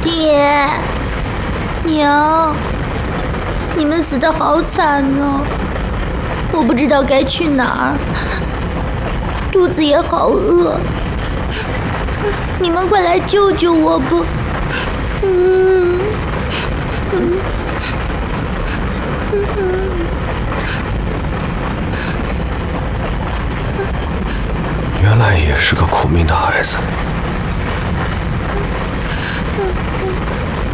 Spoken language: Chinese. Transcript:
爹娘，你们死得好惨哦！我不知道该去哪儿，肚子也好饿，你们快来救救我不？ 原来也是个苦命的孩子。